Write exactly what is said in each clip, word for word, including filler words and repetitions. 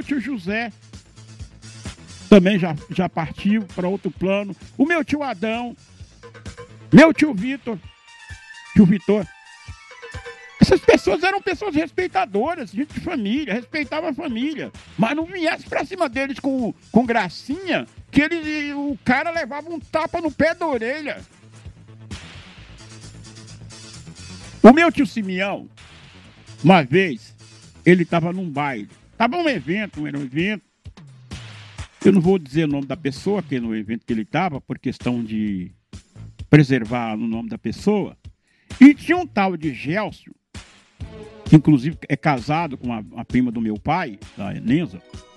meu tio José também já, já partiu para outro plano. O meu tio Adão, meu tio Vitor, tio Vitor. Essas pessoas eram pessoas respeitadoras, gente de família, respeitava a família. Mas não viesse pra cima deles com, com gracinha, que ele, o cara levava um tapa no pé da orelha. O meu tio Simeão, uma vez, ele estava num baile. Tava um evento, era um evento. Eu não vou dizer o nome da pessoa, que no evento que ele estava, por questão de preservar o nome da pessoa. E tinha um tal de Gelson, que inclusive é casado com a, a prima do meu pai, da Enenza.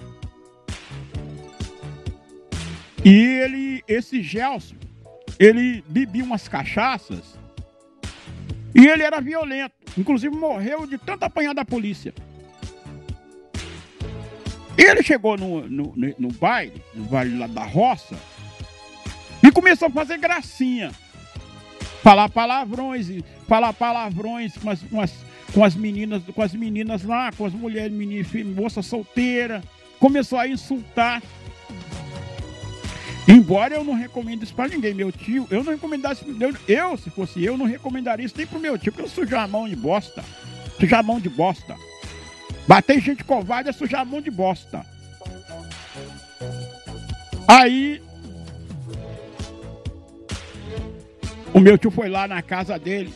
E ele, esse Gelson, ele bebia umas cachaças e ele era violento. Inclusive morreu de tanto apanhar da polícia. Ele chegou no, no, no baile, no baile lá da roça, e começou a fazer gracinha. Falar palavrões, falar palavrões com as, com as, com as meninas, com as meninas lá, com as mulheres, meninas, moça solteira. Começou a insultar. Embora eu não recomendo isso pra ninguém, meu tio, eu não recomendasse, eu, eu, se fosse eu, não recomendaria isso nem pro meu tio, porque eu sujar a mão de bosta. Sujar a mão de bosta. Bater gente covarde é sujar a mão de bosta. Aí, o meu tio foi lá na casa dele.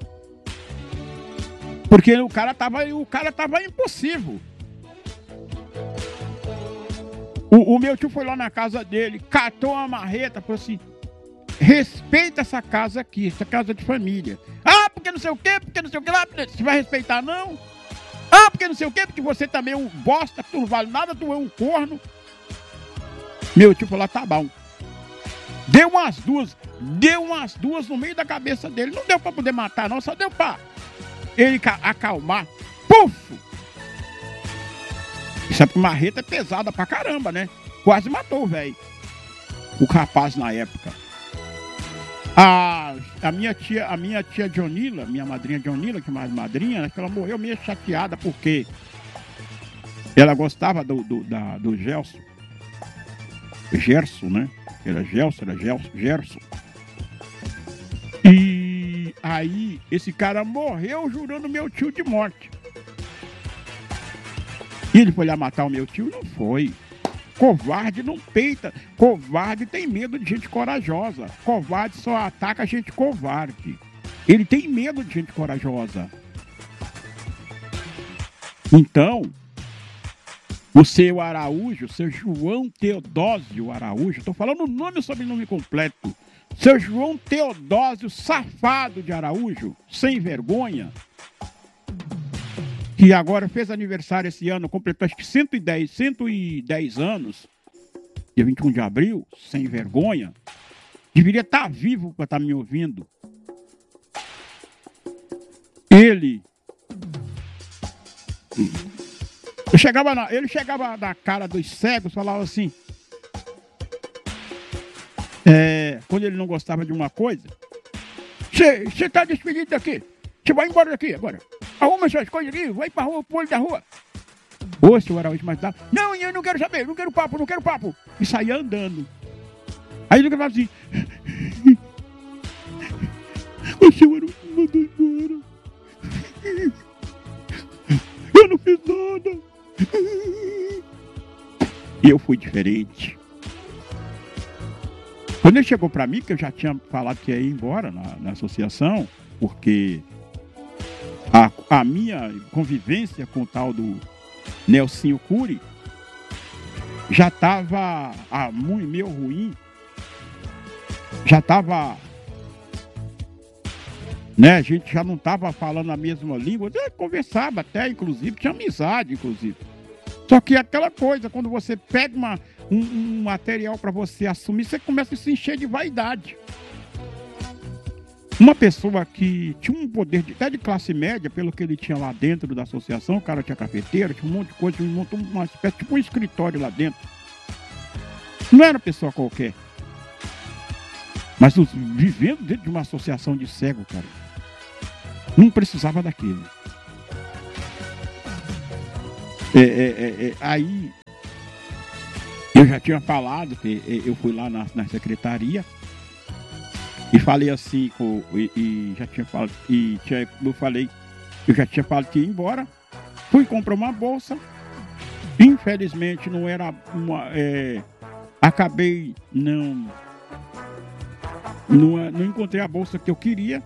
Porque o cara tava, o cara tava impossível. O, o meu tio foi lá na casa dele, catou uma marreta, falou assim: respeita essa casa aqui, essa casa de família. Ah, porque não sei o quê, porque não sei o que lá, você vai respeitar não? Ah, porque não sei o quê, porque você também é um bosta, tu não vale nada, tu é um corno. Meu tio falou: tá bom. Deu umas duas, deu umas duas no meio da cabeça dele. Não deu pra poder matar não, só deu pra ele acalmar. Puf! Essa marreta é pesada pra caramba, né? Quase matou o velho. O rapaz na época. A, a minha tia, a minha tia Dionila, minha madrinha Dionila, que é mais madrinha, ela morreu meio chateada porque ela gostava do, do, da, do Gelson. Gerson, né? Era Gelson, era Gelson, Gerson. E aí, esse cara morreu jurando meu tio de morte. E ele foi lá matar o meu tio? Não foi. Covarde não peita. Covarde tem medo de gente corajosa. Covarde só ataca gente covarde. Ele tem medo de gente corajosa. Então, o seu Araújo, o seu João Teodósio Araújo, estou falando o nome e o sobrenome completo. Seu João Teodósio Safado de Araújo, sem vergonha, que agora fez aniversário esse ano, completou acho que cento e dez, cento e dez anos, dia vinte e um de abril, sem vergonha, deveria estar vivo para estar me ouvindo. Ele, eu chegava na, ele chegava na cara dos cegos, falava assim, é, quando ele não gostava de uma coisa: você está despedido daqui, você vai embora daqui agora. Arruma suas coisas aqui, vai pra rua, pro olho da rua. Ô, seu Araújo, mas dá. Não, eu não quero saber, não quero papo, não quero papo. E saía andando. Aí ele falava assim: o seu Araújo me mandou embora. Eu não fiz nada. E eu fui diferente. Quando ele chegou pra mim, que eu já tinha falado que ia ir embora na, na associação, porque A, a minha convivência com o tal do Nelsinho Cury já estava muito meio ruim. Já estava, né? A gente já não estava falando a mesma língua. Eu conversava até, inclusive, tinha amizade, inclusive. Só que aquela coisa, quando você pega uma, um, um material para você assumir, você começa a se encher de vaidade. Uma pessoa que tinha um poder de, até de classe média, pelo que ele tinha lá dentro da associação, o cara tinha cafeteira, tinha um monte de coisa, ele montou uma espécie, tipo um escritório lá dentro. Não era pessoa qualquer. Mas os, vivendo dentro de uma associação de cego, cara, não precisava daquilo. É, é, é, é, aí Eu já tinha falado, que eu fui lá na, na secretaria e falei assim, com, e, e já tinha falado, e tinha, eu falei, eu já tinha falado que ia embora, fui comprar uma bolsa, infelizmente não era uma, é, acabei não, não, não encontrei a bolsa que eu queria,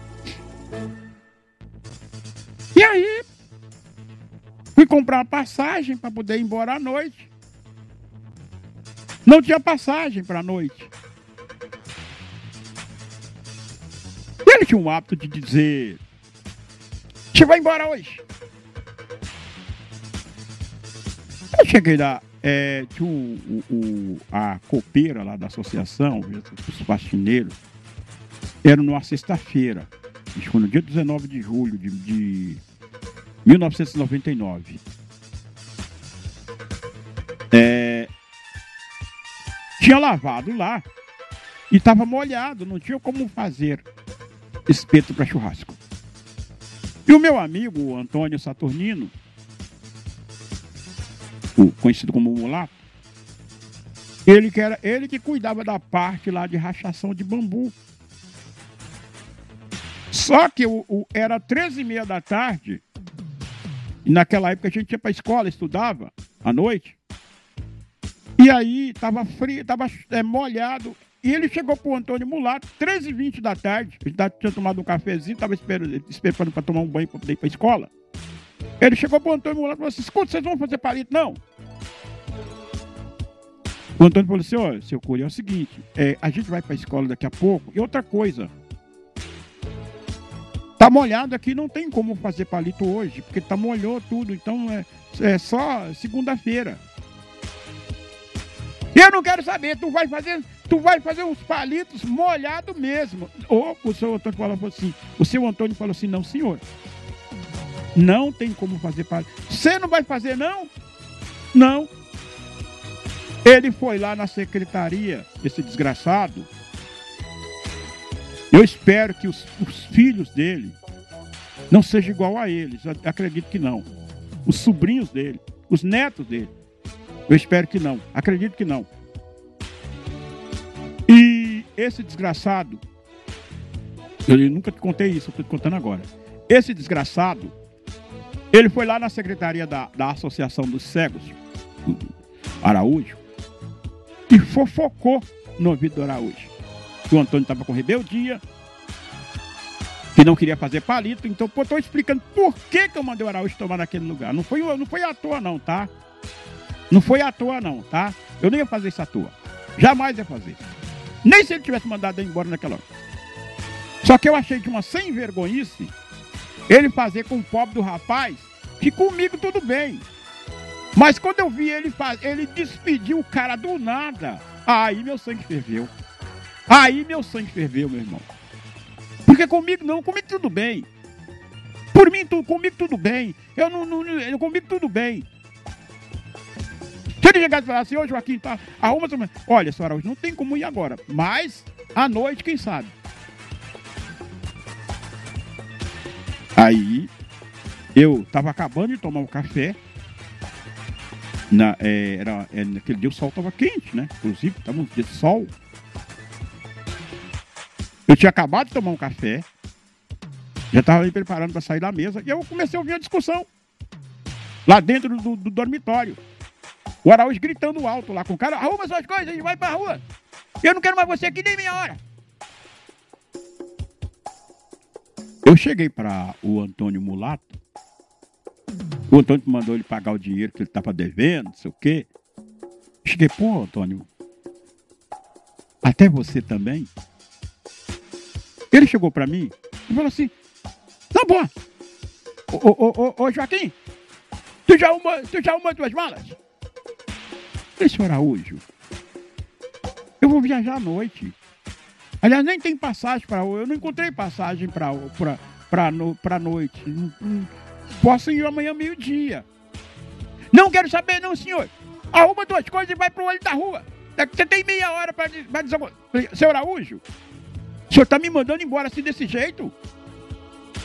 e aí fui comprar uma passagem para poder ir embora à noite. Não tinha passagem para a noite. Ele tinha um hábito de dizer: você vai embora hoje. Eu cheguei lá, é, tinha o, o, a copeira lá da associação, os faxineiros, era numa sexta-feira, acho que foi no dia dezenove de julho de, de mil novecentos e noventa e nove. É, tinha lavado lá e estava molhado, não tinha como fazer espeto para churrasco. E o meu amigo, o Antônio Saturnino, o conhecido como Mulato, ele que, era, ele que cuidava da parte lá de rachação de bambu. Só que o, o, era treze e meia da tarde, e naquela época a gente ia para a escola, estudava à noite. E aí, estava frio, estava é, molhado. E ele chegou pro Antônio Mulato, treze e vinte da tarde. Ele tinha tomado um cafezinho, estava esperando, esperando para tomar um banho para poder ir para a escola. Ele chegou pro Antônio Mulato e falou assim: escuta, vocês vão fazer palito? Não. O Antônio falou assim: olha, seu Curi, é o seguinte, é, a gente vai para a escola daqui a pouco. E outra coisa, tá molhado aqui, não tem como fazer palito hoje, porque tá molhou tudo, então é, é só segunda-feira. Eu não quero saber, tu vai fazer, tu vai fazer uns palitos molhados mesmo. Ou o seu Antônio falou assim, o seu Antônio falou assim: não, senhor, não tem como fazer palito. Você não vai fazer, não? Não. Ele foi lá na secretaria, esse desgraçado. Eu espero que os, os filhos dele não sejam igual a eles. Eu acredito que não. Os sobrinhos dele, os netos dele. Eu espero que não. Acredito que não. E esse desgraçado, eu nunca te contei isso, eu estou te contando agora. Esse desgraçado, ele foi lá na secretaria da, da Associação dos Cegos, Araújo, e fofocou no ouvido do Araújo. Que o Antônio estava com rebeldia, que não queria fazer palito. Então, pô, estou explicando por que, que eu mandei o Araújo tomar naquele lugar. Não foi, não foi à toa, não, tá? Não foi à toa, não, tá? Eu nem ia fazer isso à toa. Jamais ia fazer. Nem se ele tivesse mandado ele embora naquela hora. Só que eu achei de uma sem vergonhice ele fazer com o pobre do rapaz, que comigo tudo bem. Mas quando eu vi ele fazer, ele despediu o cara do nada. Aí meu sangue ferveu. Aí meu sangue ferveu, meu irmão. Porque comigo não, comigo tudo bem. Por mim, tu, comigo tudo bem. Eu não, não eu, comigo tudo bem. Se ele chegar e falar assim: ô Joaquim, tá, arruma essa... Olha, senhora, hoje não tem como ir agora. Mas, à noite, quem sabe? Aí, eu tava acabando de tomar um café. Na, é, era, é, naquele dia o sol tava quente, né? Inclusive, tava um dia de sol. Eu tinha acabado de tomar um café. Já tava me preparando para sair da mesa. E eu comecei a ouvir a discussão. Lá dentro do, do dormitório. O Araújo gritando alto lá com o cara: arruma suas coisas, a gente vai pra rua. Eu não quero mais você aqui nem meia hora. Eu cheguei para o Antônio Mulato. O Antônio mandou ele pagar o dinheiro que ele estava devendo, não sei o quê. Cheguei: pô, Antônio, até você também? Ele chegou para mim e falou assim: tá bom. Ô, ô, ô, ô Joaquim, tu já arrumou, tu já arrumou tuas malas? Eu falei: senhor Araújo, eu vou viajar à noite. Aliás, nem tem passagem para hoje. Eu não encontrei passagem para para no, para noite. Não, não, posso ir amanhã meio-dia. Não quero saber, não, senhor. Arruma duas coisas e vai pro olho da rua. Você tem meia hora para dizer. Senhor Araújo, o senhor tá me mandando embora assim desse jeito?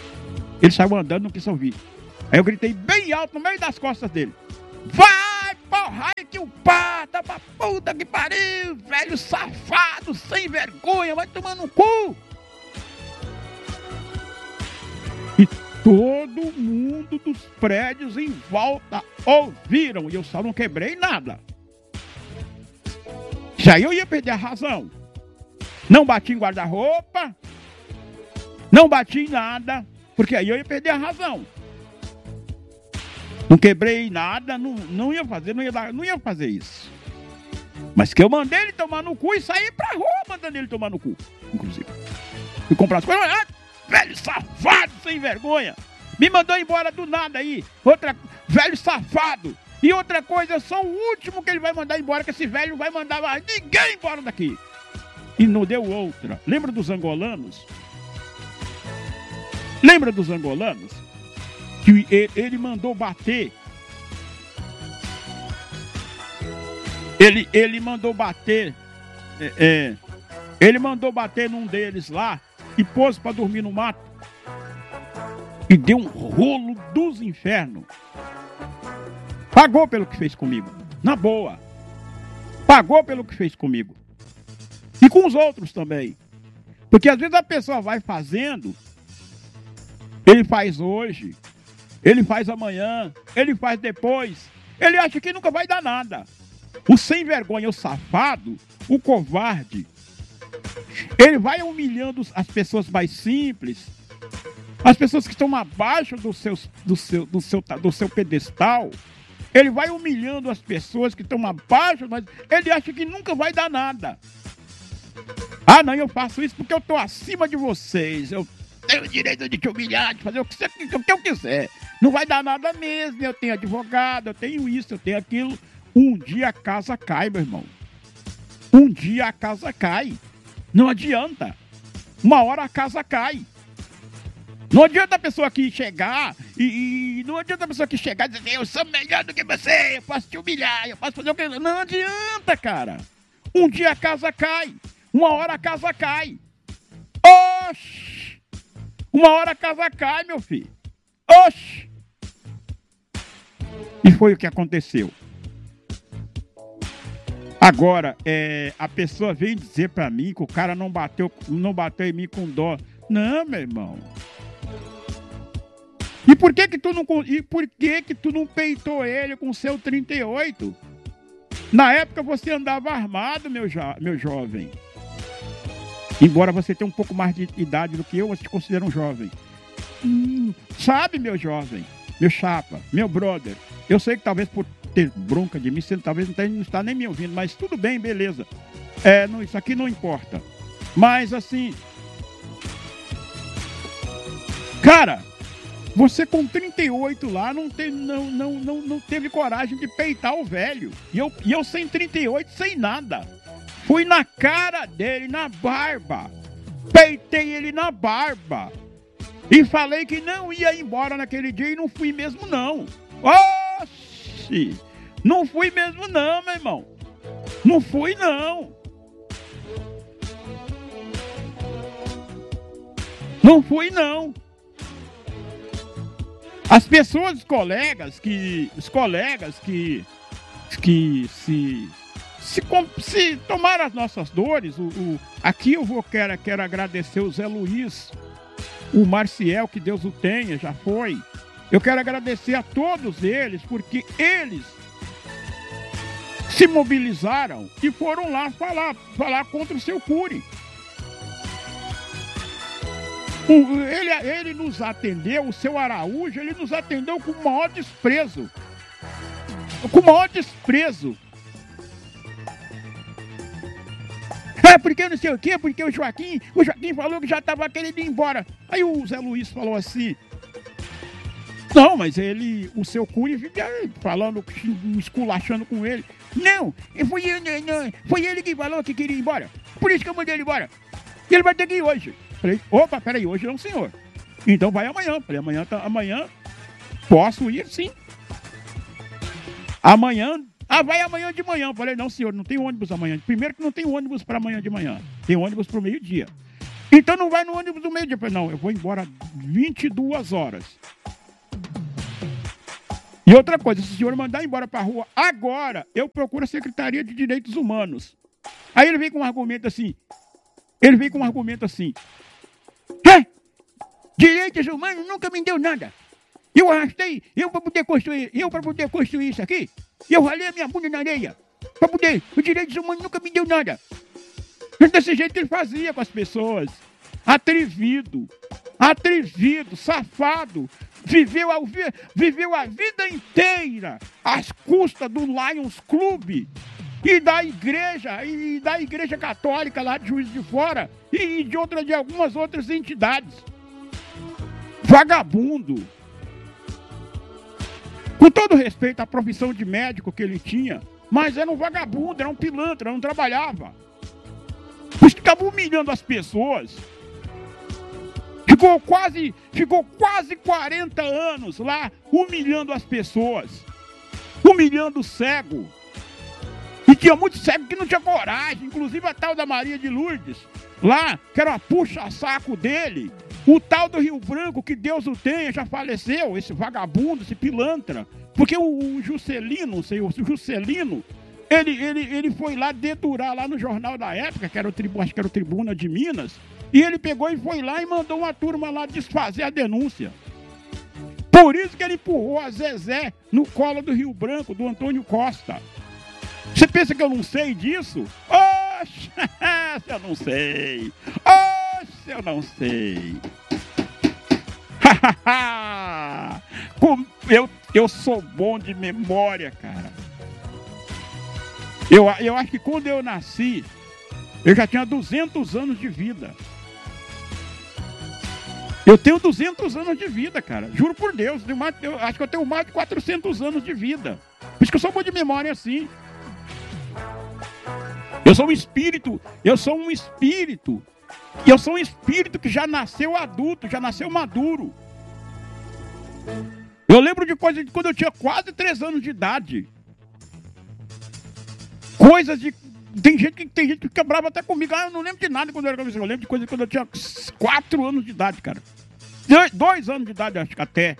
Ele saiu andando, não quis ouvir. Aí eu gritei bem alto no meio das costas dele: vai pau, raio que o pá, tá pra puta que pariu, velho safado, sem vergonha, vai tomar no cu. E todo mundo dos prédios em volta ouviram, e eu só não quebrei nada. Já eu ia perder a razão. Não bati em guarda-roupa, não bati em nada, porque aí eu ia perder a razão. Não quebrei nada, não, não ia fazer, não ia, dar, não ia fazer isso. Mas que eu mandei ele tomar no cu e saí pra rua mandando ele tomar no cu, inclusive. Fui comprar as coisas, ah, velho safado, sem vergonha. Me mandou embora do nada aí, outra, velho safado. E outra coisa, eu sou o último que ele vai mandar embora, que esse velho não vai mandar mais ninguém embora daqui. E não deu outra. Lembra dos angolanos? Lembra dos angolanos? Que ele mandou bater. Ele, ele mandou bater. É, é, ele mandou bater num deles lá e pôs para dormir no mato. E deu um rolo dos infernos. Pagou pelo que fez comigo. Na boa. Pagou pelo que fez comigo. E com os outros também. Porque às vezes a pessoa vai fazendo. Ele faz hoje. Ele faz amanhã, ele faz depois. Ele acha que nunca vai dar nada. O sem vergonha, o safado, o covarde. Ele vai humilhando as pessoas mais simples. As pessoas que estão abaixo do seu, do seu, do seu, do seu pedestal. Ele vai humilhando as pessoas que estão abaixo, mas ele acha que nunca vai dar nada. Ah, não, eu faço isso porque eu estou acima de vocês. Eu tenho o direito de te humilhar, de fazer o que, você, o que eu quiser. Não vai dar nada mesmo. Eu tenho advogado, eu tenho isso, eu tenho aquilo. Um dia a casa cai, meu irmão. Um dia a casa cai. Não adianta. Uma hora a casa cai. Não adianta a pessoa aqui chegar e, e não adianta a pessoa aqui chegar e dizer eu sou melhor do que você, eu posso te humilhar, eu posso fazer o que... Não adianta, cara. Um dia a casa cai. Uma hora a casa cai. Oxi! Uma hora a casa cai, meu filho. Oxi! E foi o que aconteceu. Agora, é, a pessoa vem dizer pra mim que o cara não bateu, não bateu em mim com dó. Não, meu irmão. E por que que tu não, e por que que tu não peitou ele com seu trinta e oito? Na época você andava armado, meu, jo, meu jovem. Embora você tenha um pouco mais de idade do que eu, você te considera um jovem. Hum, sabe, meu jovem, meu chapa, meu brother. Eu sei que talvez por ter bronca de mim, você talvez não, tenha, não está nem me ouvindo, mas tudo bem, beleza. É, não, isso aqui não importa. Mas assim... Cara, você com trinta e oito lá não, te, não, não, não, não teve coragem de peitar o velho. E eu, e eu sem trinta e oito, sem nada. Fui na cara dele, na barba. Peitei ele na barba. E falei que não ia embora naquele dia e não fui mesmo não. Oxi! Não fui mesmo não, meu irmão. Não fui não. Não fui não. As pessoas, os colegas que, os colegas que, que se, se, se tomaram as nossas dores, o, o, aqui eu vou, quero, quero agradecer o Zé Luiz, o Marciel, que Deus o tenha, já foi. Eu quero agradecer a todos eles, porque eles se mobilizaram e foram lá falar, falar contra o seu Cury. Ele, ele nos atendeu, o seu Araújo, ele nos atendeu com o maior desprezo. Com o maior desprezo. É, porque não sei o quê, porque o Joaquim, o Joaquim falou que já estava querendo ir embora. Aí o Zé Luiz falou assim, não, mas ele, o seu Cury fica falando, esculachando com ele. Não, foi ele, não, foi ele que falou que queria ir embora. Por isso que eu mandei ele embora. E ele vai ter que ir hoje. Falei, opa, peraí, hoje não, senhor. Então vai amanhã. Falei, amanhã, tá, amanhã posso ir, sim. Amanhã, ah, vai amanhã de manhã. Falei, não, senhor, não tem ônibus amanhã. Primeiro que não tem ônibus para amanhã de manhã. Tem ônibus para o meio-dia. Então não vai no ônibus do meio-dia. Falei, não, eu vou embora vinte e duas horas. E outra coisa, se o senhor mandar embora para a rua agora, eu procuro a Secretaria de Direitos Humanos. Aí ele vem com um argumento assim, ele vem com um argumento assim, é, direitos humanos nunca me deu nada. Eu arrastei, eu para poder construir, eu para poder construir isso aqui, eu ralei a minha bunda na areia, para poder, os direitos humanos nunca me deu nada. Desse jeito que ele fazia com as pessoas. Atrevido, atrevido, safado, viveu a, viveu a vida inteira às custas do Lions Club e da igreja, e da igreja católica lá de Juiz de Fora e de, outra, de algumas outras entidades. Vagabundo. Com todo respeito à profissão de médico que ele tinha, mas era um vagabundo, era um pilantra, não trabalhava. Ficava humilhando as pessoas. Ficou quase, ficou quase quarenta anos lá humilhando as pessoas. Humilhando o cego. E tinha muito cego que não tinha coragem. Inclusive a tal da Maria de Lourdes. Lá, que era uma puxa-saco dele. O tal do Rio Branco, que Deus o tenha, já faleceu. Esse vagabundo, esse pilantra. Porque o, o Juscelino, não sei, o Juscelino... Ele, ele, ele foi lá dedurar lá no jornal da época, que era o, tribu, acho que era o Tribuna de Minas, e ele pegou e foi lá e mandou uma turma lá desfazer a denúncia. Por isso que ele empurrou a Zezé no colo do Rio Branco, do Antônio Costa. Você pensa que eu não sei disso? Oxe, eu não sei. Oxe, eu não sei. eu, eu sou bom de memória, cara. Eu, eu acho que quando eu nasci, eu já tinha duzentos anos de vida. Eu tenho duzentos anos de vida, cara. Juro por Deus. Eu, mais, eu acho que eu tenho mais de quatrocentos anos de vida. Por isso que eu sou bom de memória assim. Eu sou um espírito. Eu sou um espírito. E eu sou um espírito que já nasceu adulto, já nasceu maduro. Eu lembro de coisas de quando eu tinha quase três anos de idade. Coisas de... Tem gente que, tem gente que fica brava até comigo. Ah, eu não lembro de nada quando eu era criança. Eu lembro de coisas quando eu tinha quatro anos de idade, cara. Dois anos de idade, acho que até.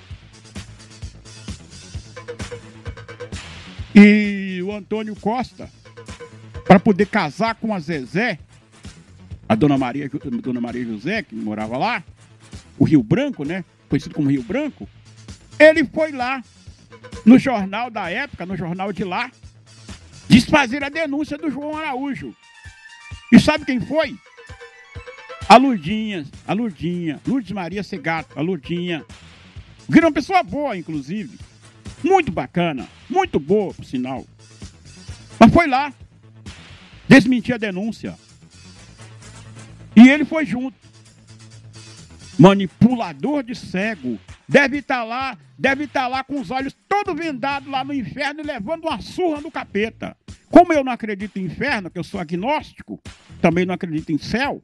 E o Antônio Costa, para poder casar com a Zezé, a Dona Maria, a Dona Maria José, que morava lá, o Rio Branco, né? Conhecido como Rio Branco. Ele foi lá, no jornal da época, no jornal de lá, desfazer a denúncia do João Araújo. E sabe quem foi? A Lurdinha, a Lurdinha, Lourdes Maria Segato, a Lurdinha. Virou uma pessoa boa, inclusive. Muito bacana, muito boa, por sinal. Mas foi lá, desmentir a denúncia. E ele foi junto. Manipulador de cego. Deve estar lá, deve estar lá com os olhos todo vendados lá no inferno e levando uma surra do capeta. Como eu não acredito em inferno, que eu sou agnóstico, também não acredito em céu.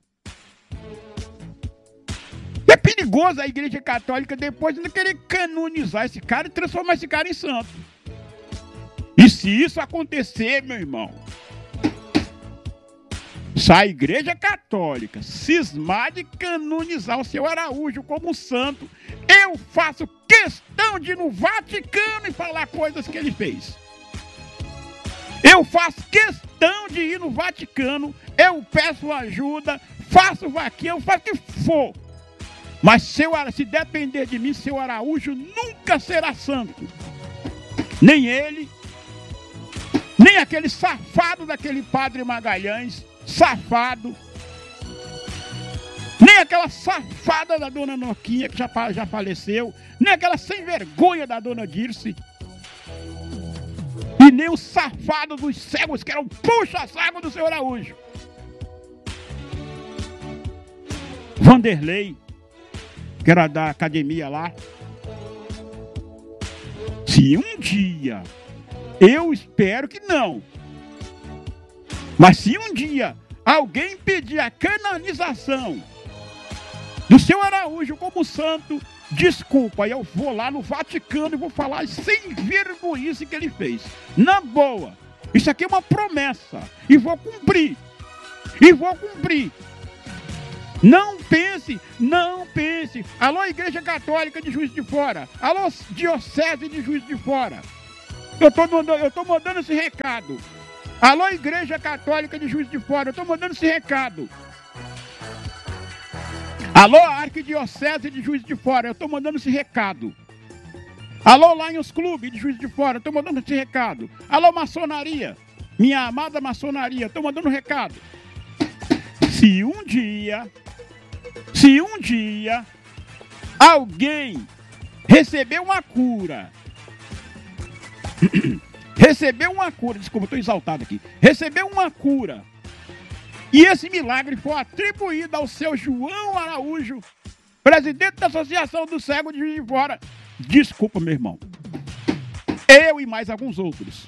É perigoso a Igreja Católica depois de querer canonizar esse cara e transformar esse cara em santo. E se isso acontecer, meu irmão, se a Igreja Católica cismar de canonizar o seu Araújo como santo, eu faço questão de ir no Vaticano e falar coisas que ele fez. Eu faço questão de ir no Vaticano, eu peço ajuda, faço vaquinha, eu faço o que for. Mas seu, se depender de mim, seu Araújo nunca será santo. Nem ele, nem aquele safado daquele Padre Magalhães, safado. Nem aquela safada da Dona Noquinha, que já, já faleceu. Nem aquela sem vergonha da Dona Dirce. E nem o safado dos cegos, que era um puxa-saco do seu Araújo. Vanderlei, que era da academia lá. Se um dia, eu espero que não, mas se um dia alguém pedir a canonização do seu Araújo como santo, desculpa, eu vou lá no Vaticano e vou falar sem vergonhice que ele fez. Na boa, isso aqui é uma promessa, e vou cumprir, e vou cumprir. Não pense, não pense. Alô, Igreja Católica de Juiz de Fora. Alô, Diocese de Juiz de Fora. Eu estou mandando, eu tô mandando esse recado. Alô, Igreja Católica de Juiz de Fora. Eu estou mandando esse recado. Alô, Arquidiocese de Juiz de Fora. Eu estou mandando esse recado. Alô, Lions Clube de Juiz de Fora. Eu estou mandando esse recado. Alô, maçonaria. Minha amada maçonaria. Estou mandando um recado. Se um dia... Se um dia alguém receber uma cura, receber uma cura, desculpa, estou exaltado aqui, receber uma cura, e esse milagre for atribuído ao seu João Araújo, presidente da Associação dos Cegos de Juiz de Fora, desculpa, meu irmão, eu e mais alguns outros,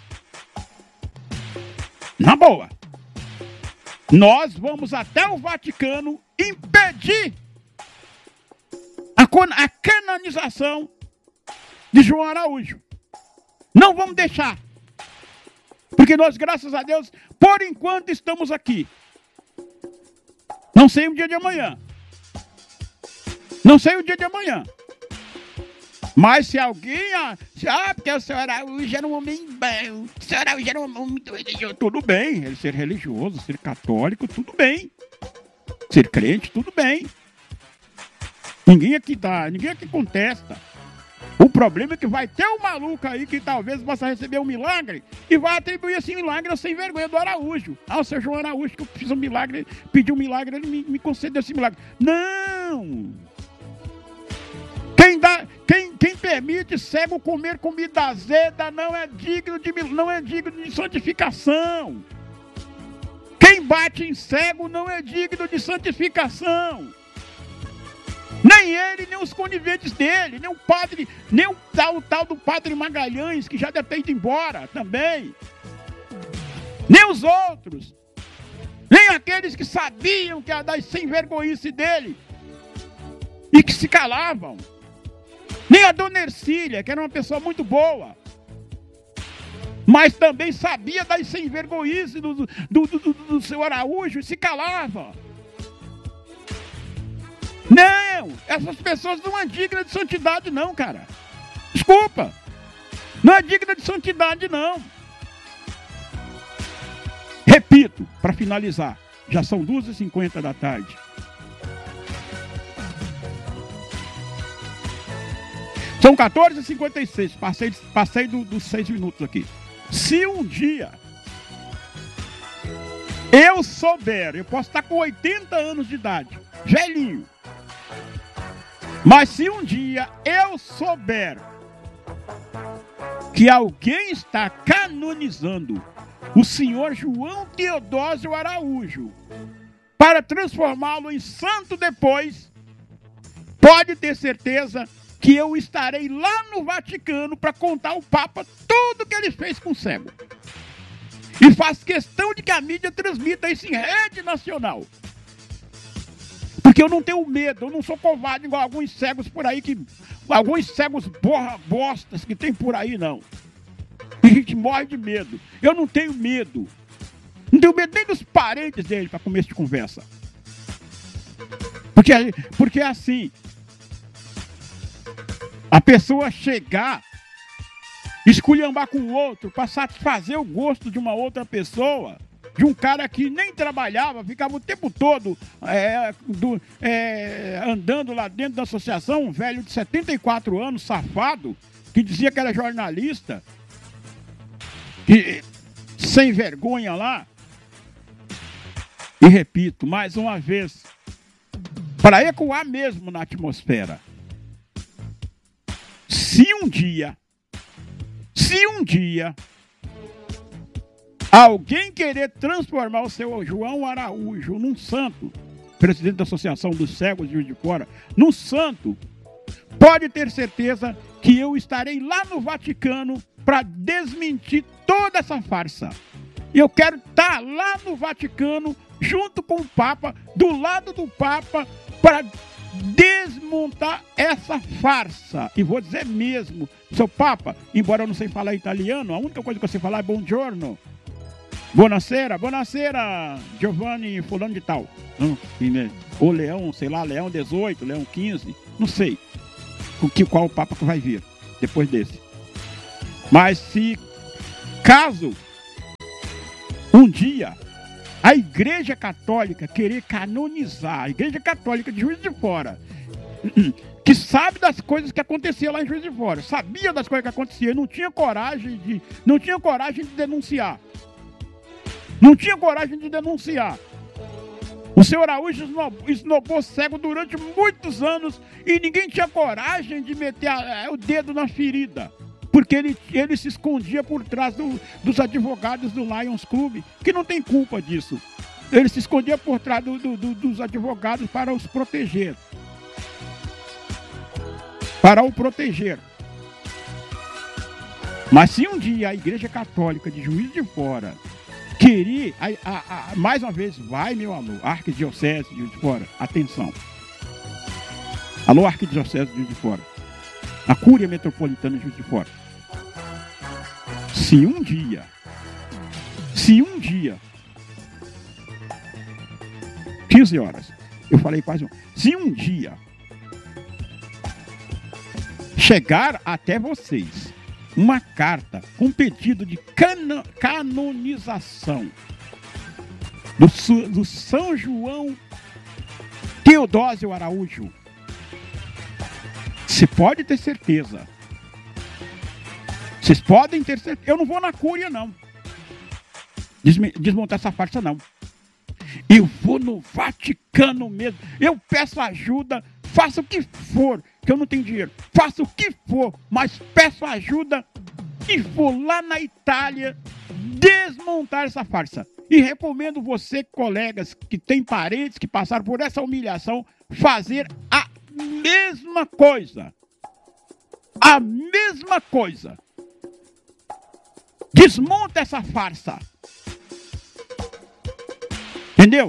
na boa, nós vamos até o Vaticano impedir a, a canonização de João Araújo. Não vamos deixar. Porque nós, graças a Deus, por enquanto estamos aqui. Não sei o dia de amanhã. Não sei o dia de amanhã. Mas se alguém... Ah, se, ah porque o senhor Araújo era um homem bom. O senhor Araújo era um homem muito religioso. Tudo bem. Ele ser religioso, ser católico, tudo bem. Ser crente, tudo bem. Ninguém aqui dá, ninguém aqui contesta. O problema é que vai ter um maluco aí que talvez possa receber um milagre e vai atribuir esse milagre ao sem vergonha do Araújo. Ah, o seu João Araújo, que eu fiz um milagre, pedi um milagre, ele me, me concedeu esse milagre. Não! Quem, dá, quem, quem permite cego comer comida azeda não é digno de, não é digno de santificação. Quem bate em cego não é digno de santificação. Nem ele, nem os coniventes dele, nem o padre, nem o tal, o tal do padre Magalhães, que já deve ter ido embora também. Nem os outros. Nem aqueles que sabiam que ia dar sem vergonhice dele e que se calavam. Nem a dona Ercília, que era uma pessoa muito boa, mas também sabia da sem vergonhice do, do, do, do, do seu Araújo e se calava. Não, essas pessoas não são dignas de santidade não, cara. Desculpa. Não é digna de santidade não. Repito, para finalizar, já são duas e cinquenta da tarde. São quatorze e cinquenta e seis, passei, passei do, dos seis minutos aqui. Se um dia eu souber, eu posso estar com oitenta anos de idade, velhinho, mas se um dia eu souber que alguém está canonizando o senhor João Teodósio Araújo para transformá-lo em santo depois, pode ter certeza que eu estarei lá no Vaticano para contar ao Papa tudo que ele fez com o cego. E faz questão de que a mídia transmita isso em rede nacional. Porque eu não tenho medo, eu não sou covarde igual alguns cegos por aí, que alguns cegos borra bostas que tem por aí, não. E a gente morre de medo. Eu não tenho medo. Não tenho medo nem dos parentes dele para começo de conversa. Porque, porque é assim. A pessoa chegar, esculhambar com o outro para satisfazer o gosto de uma outra pessoa, de um cara que nem trabalhava, ficava o tempo todo é, do, é, andando lá dentro da associação, um velho de setenta e quatro anos, safado, que dizia que era jornalista, que, sem vergonha lá. E repito, mais uma vez, para ecoar mesmo na atmosfera, se um dia, se um dia, alguém querer transformar o seu João Araújo num santo, presidente da Associação dos Cegos de Juiz de Fora, num santo, pode ter certeza que eu estarei lá no Vaticano para desmentir toda essa farsa. Eu quero estar lá no Vaticano, junto com o Papa, do lado do Papa, para desmontar essa farsa. E vou dizer mesmo, seu Papa, embora eu não sei falar italiano, a única coisa que eu sei falar é buongiorno, buonasera, buonasera, Giovanni fulano de tal. Hum, ou Leão, sei lá, Leão dezoito, Leão quinze, não sei o que, qual o Papa que vai vir depois desse. Mas se caso um dia a Igreja Católica querer canonizar, a Igreja Católica de Juiz de Fora, que sabe das coisas que aconteciam lá em Juiz de Fora, sabia das coisas que aconteciam, não tinha coragem de, não tinha coragem de denunciar. Não tinha coragem de denunciar. O senhor Araújo esnobou cego durante muitos anos e ninguém tinha coragem de meter a, a, o dedo na ferida. Porque ele, ele se escondia por trás do, dos advogados do Lions Club, que não tem culpa disso. Ele se escondia por trás do, do, do, dos advogados para os proteger. Para o proteger. Mas se um dia a Igreja Católica de Juiz de Fora querer, a, a, a, mais uma vez, vai meu alô, Arquidiocese de Juiz de Fora, atenção. Alô, Arquidiocese de Juiz de Fora. A Cúria Metropolitana de Juiz de Fora. Se um dia, se um dia, quinze horas, eu falei quase um, se um dia chegar até vocês uma carta com pedido de cano, canonização do, do São João Teodósio Araújo, você pode ter certeza. Vocês podem ter certeza. Eu não vou na Cúria, não. Desme, desmontar essa farsa, não. Eu vou no Vaticano mesmo. Eu peço ajuda, faça o que for, que eu não tenho dinheiro. Faça o que for, mas peço ajuda e vou lá na Itália desmontar essa farsa. E recomendo você, colegas, que têm parentes que passaram por essa humilhação, fazer a mesma coisa. A mesma coisa. Desmonta essa farsa. Entendeu?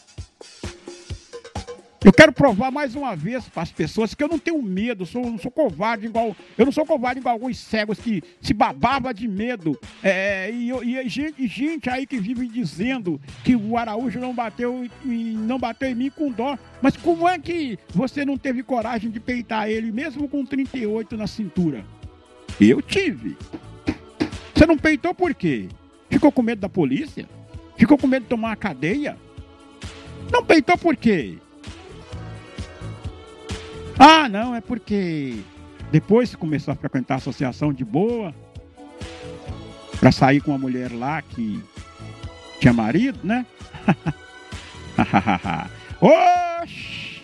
Eu quero provar mais uma vez para as pessoas que eu não tenho medo, eu sou, não sou covarde igual. Eu não sou covarde igual alguns cegos que se babava de medo. É, e, e, gente, e gente aí que vive dizendo que o Araújo não bateu, não bateu em mim com dó. Mas como é que você não teve coragem de peitar ele, mesmo com trinta e oito na cintura? Eu tive. Você não peitou por quê? Ficou com medo da polícia? Ficou com medo de tomar uma cadeia? Não peitou por quê? Ah, não, é porque depois você começou a frequentar a associação de boa, pra sair com uma mulher lá que tinha marido, né? Oxi!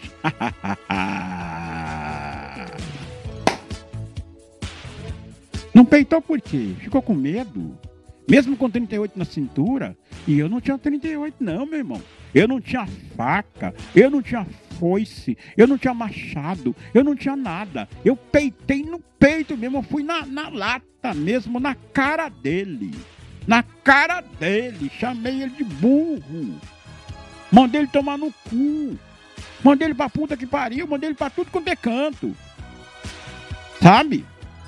Não peitou por quê? Ficou com medo? Mesmo com trinta e oito na cintura? E eu não tinha trinta e oito não, meu irmão. Eu não tinha faca, eu não tinha foice, eu não tinha machado, eu não tinha nada. Eu peitei no peito mesmo, eu fui na, na lata mesmo, na cara dele. Na cara dele, chamei ele de burro. Mandei ele tomar no cu. Mandei ele pra puta que pariu, mandei ele pra tudo quanto é canto. Sabe?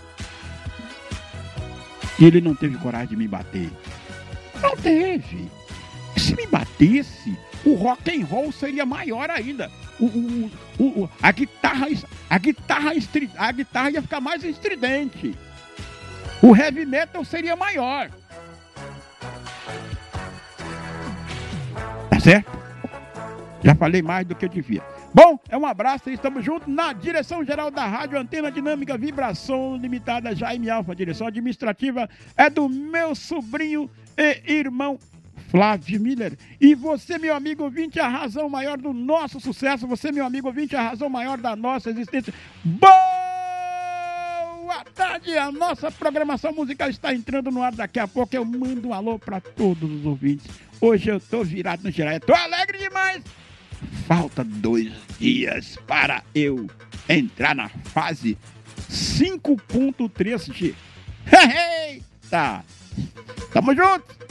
E ele não teve coragem de me bater. Não teve. Se me batesse, o rock and roll seria maior ainda. O, o, o, o, a guitarra, a guitarra, a guitarra ia ficar mais estridente. O heavy metal seria maior. Tá certo? Já falei mais do que eu devia. Bom, é um abraço, estamos juntos na direção geral da Rádio Antena Dinâmica Vibração Limitada Jaime Alfa. A direção administrativa é do meu sobrinho e irmão Flávio Miller. E você, meu amigo ouvinte, a razão maior do nosso sucesso. Você, meu amigo ouvinte, a razão maior da nossa existência. Boa tarde! A nossa programação musical está entrando no ar. Daqui a pouco eu mando um alô para todos os ouvintes. Hoje eu tô virado no geral. Eu tô alegre demais. Falta dois dias para eu entrar na fase cinco ponto três G. Eita! Tamo junto!